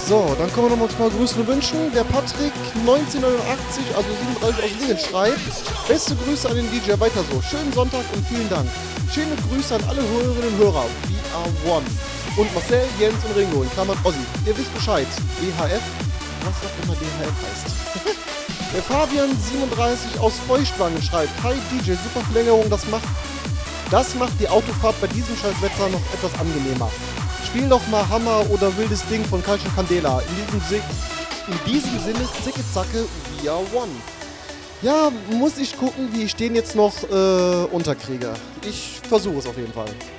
So, dann kommen wir nochmal zu ein paar Grüßen und Wünschen. Der Patrick 1989, also 37 aus Lingen, schreibt: Beste Grüße an den DJ, weiter so. Schönen Sonntag und vielen Dank. Schöne Grüße an alle Hörerinnen und Hörer. We are one. Und Marcel, Jens und Ringo, in Klammern Ossi. Ihr wisst Bescheid. DHF, was auch immer DHF heißt. Der Fabian 37 aus Feuchtwangen schreibt: Hi DJ, super Verlängerung, das macht die Autofahrt bei diesem scheiß Wetter noch etwas angenehmer. Spiel doch mal Hammer oder Wildes Ding von Calcio Candela. In diesem Sinne, zicke zacke, we are one. Ja, muss ich gucken, wie ich den jetzt noch unterkriege. Ich versuche es auf jeden Fall.